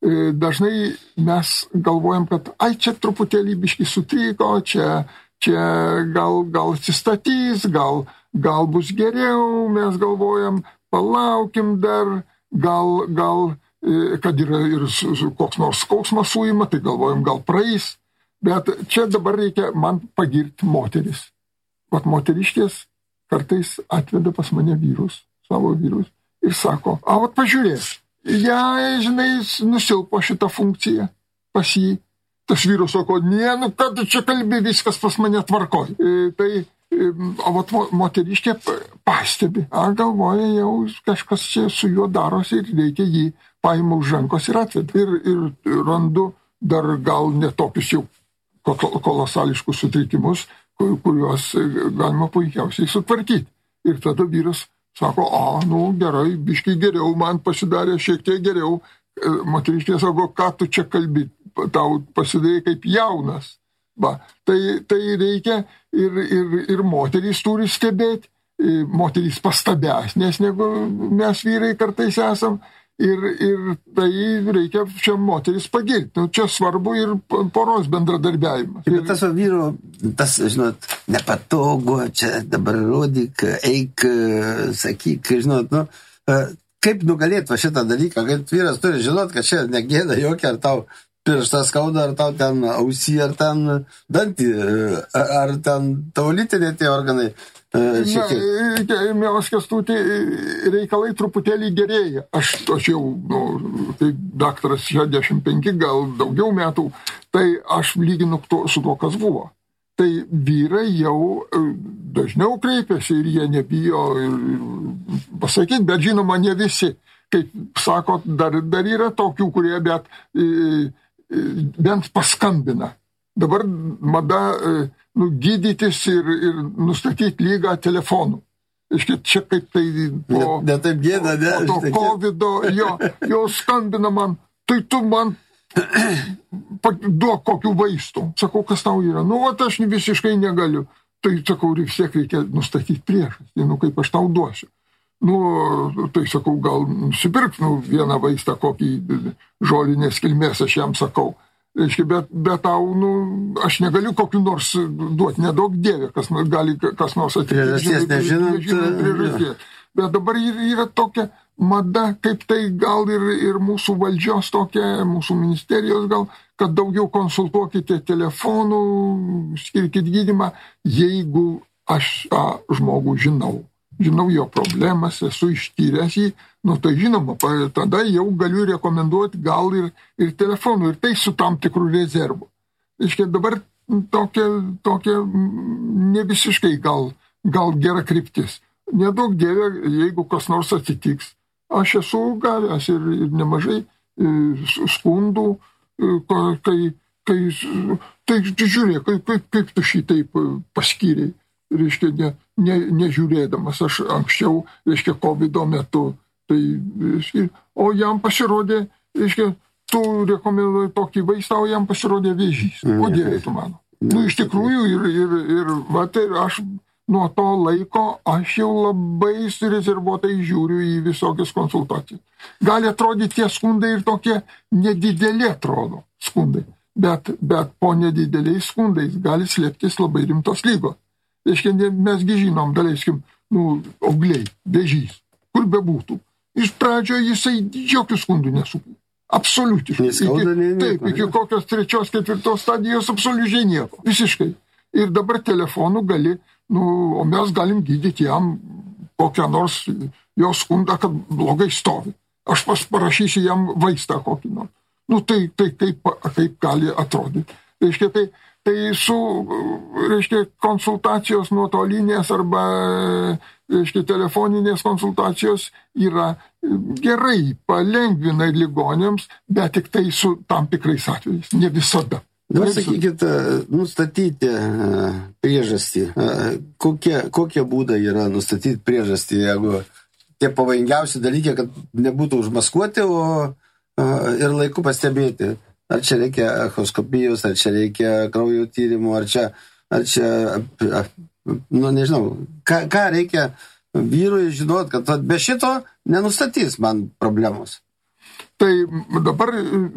dažnai mes galvojam, kad čia truputėlį biškį sutriko, čia gal atsistatys, gal bus geriau, mes galvojam, palaukim dar, gal kad yra ir koks nors skausmas suima, tai galvojam, gal praeis. Bet čia dabar reikia man pagirti moteris. Vat moteriškės kartais atveda pas mane vyrus, savo vyrus, ir sako, vat pažiūrėk, žinai, nusilpo šitą funkciją pas jį. Tas vyras sako, ką tu čia kalbi, viskas pas mane tvarkoj. O vat moteriškė pastebi, galvoja, jau kažkas čia su juo darosi ir reikia jį paima už rankos ir atveda. Ir randu dar gal netokius jau kolosališkus sutrikimus, kuriuos galima puikiausiai sutvarkyti. Ir tada vyras sako, gerai, biškai geriau, man pasidarė šiek tiek geriau. Moteriškė sako, ką tu čia kalbi, tau pasidarė kaip jaunas. Tai reikia ir moterys turi stebėti, moterys pastabesnės, negu mes vyrai kartais esam. Ir tai reikia čia moteris pagirti. Čia svarbu ir poros bendradarbiavimas. Bet tas vyro, žinot, nepatogu, čia dabar rodyk, eik, sakyk, žinot, kaip nugalėti šitą dalyką, kad vyras turi žinot, kad čia negėda jokia, ar tau pirštą skauda, ar tau ten ausį, ar ten dantį, ar ten tavo lytinė tie organai. Mielas Kęstuti, reikalai truputėlį gerėja. Aš jau, tai daktaras 65, gal daugiau metų, tai aš lyginu su to, kas buvo. Tai vyrai jau dažniau kreipiasi ir jie nebijo pasakyti, bet žinoma, ne visi. Kaip sakot, dar yra tokių, kurie bent paskambina. Dabar mada gydytis ir nustatyti lygą telefonu. Čia kaip tai po to COVID-o, jo skambina man, tai tu man duok kokių vaistų. Sakau, kas tau yra? Aš visiškai negaliu. Tai sakau, vis tiek reikia nustatyti priežastį, kaip aš tau duosiu. Tai sakau, gal nusipirk vieną vaistą, kokį žolinės kilmės, aš jam sakau. Bet tau, aš negaliu kokių nors duoti, nedaug dievė, kas nors atitikti. Priežasties. Bet dabar yra tokia mada, kaip tai gal ir mūsų valdžios tokia, mūsų ministerijos gal, kad daugiau konsultuokite telefonu, skirkit gydymą, jeigu aš tą žmogų žinau jo problemas, esu ištyręs jį, tai žinoma, tada jau galiu rekomenduoti gal ir telefonu, ir tai su tam tikrų rezervų. Dabar tokia ne visiškai gal gera kryptis. Nedaug dievė, jeigu kas nors atsitiks. Aš esu gavęs ir nemažai skundų, tai žiūrėk, kaip tu šitaip paskyrei. Nežiūrėdamas. Aš anksčiau, COVID-o metu, o jam pasirodė, tu rekomenduoji tokį vaistą, o jam pasirodė vėžys. Kodėl tu mano? Iš tikrųjų, ir aš nuo to laiko, aš jau labai surezervuotai žiūriu į visokias konsultacijas. Gali atrodyti tie skundai ir tokie nedideli atrodo skundai, bet po nedideliais skundais gali slėptis labai rimtos lygos. Mesgi žinom, daleiskim, augliai, vėžys, kur bebūtų. Iš pradžio jisai jokių skundų nesukelia. Absoliutiškai. Iki kokios 3-4 stadijos absoliučiai nieko. Visiškai. Ir dabar telefonu gali, o mes galim gydyti jam kokią nors jo skundą, kad blogai stovi. Aš parašysiu jam vaistą kokį nors. Tai kaip gali atrodyti. Tai su, konsultacijos nuotolinės arba, telefoninės konsultacijos yra gerai, palengvina ligoniams, bet tik tai su tam tikrais atvejais, ne visada. Dabar sakykit, nustatyti priežastį. Kokie būdai yra nustatyti priežastį, jeigu tie pavojingiausi dalykai, kad nebūtų užmaskuoti, ir laiku pastebėti? Ar čia reikia echoskopijos, ar čia reikia kraujo tyrimų, ar čia nežinau, ką reikia vyrui žinot, kad be šito nenustatys man problemos. Tai dabar